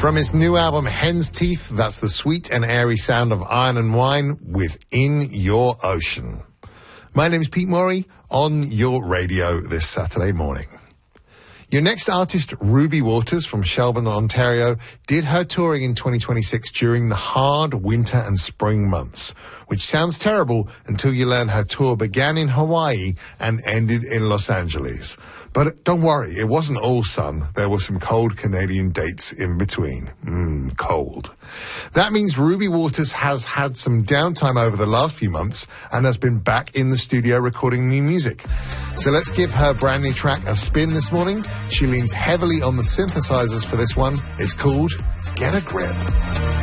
From his new album, Hen's Teeth, that's the sweet and airy sound of Iron and Wine with In Your Ocean. My name's Pete Morey, on your radio this Saturday morning. Your next artist, Ruby Waters from Shelburne, Ontario, did her touring in 2026 during the hard winter and spring months, which sounds terrible until you learn her tour began in Hawaii and ended in Los Angeles. But don't worry, it wasn't all sun. There were some cold Canadian dates in between. Cold. That means Ruby Waters has had some downtime over the last few months and has been back in the studio recording new music. So let's give her brand new track a spin this morning. She leans heavily on the synthesizers for this one. It's called Get a Grip.